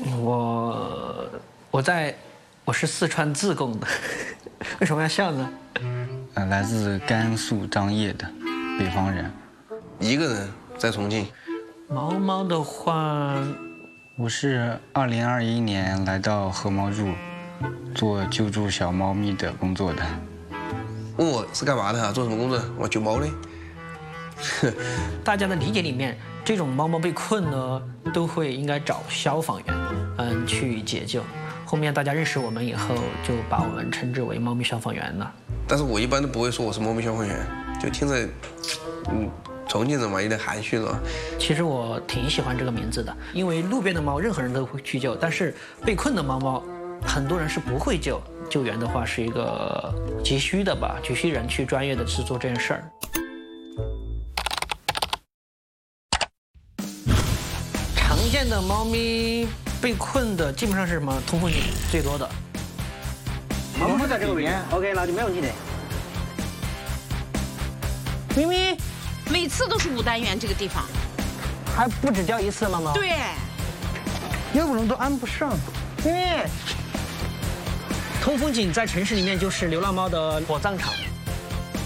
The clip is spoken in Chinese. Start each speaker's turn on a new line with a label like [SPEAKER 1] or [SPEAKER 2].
[SPEAKER 1] 我是四川自贡的，为什么要笑呢？
[SPEAKER 2] 来自甘肃张掖的北方人，
[SPEAKER 3] 一个人在重庆。
[SPEAKER 1] 毛毛的话，
[SPEAKER 2] 我是2021年来到和猫住，做救助小猫咪的工作的。
[SPEAKER 3] 问我是干嘛的啊？做什么工作？我救猫的。
[SPEAKER 1] 大家的理解里面，这种猫猫被困呢，都会应该找消防员，去解救。后面大家认识我们以后，就把我们称之为猫咪消防员了。
[SPEAKER 3] 但是我一般都不会说我是猫咪消防员，就听着，重庆人嘛有点含蓄了。
[SPEAKER 1] 其实我挺喜欢这个名字的，因为路边的猫任何人都会去救，但是被困的猫猫，很多人是不会救。救援的话是一个急需的吧，急需人去专业的去做这件事儿。常见的猫咪被困的基本上是什么？通风井最多的。
[SPEAKER 4] 猫猫在这个边 ，OK， 那就没问题的。咪咪，
[SPEAKER 5] 每次都是5单元这个地方，
[SPEAKER 4] 还不止叫一次，猫猫。
[SPEAKER 5] 对，
[SPEAKER 4] 有可能都安不上。咪咪，
[SPEAKER 1] 通风井在城市里面就是流浪猫的火葬场。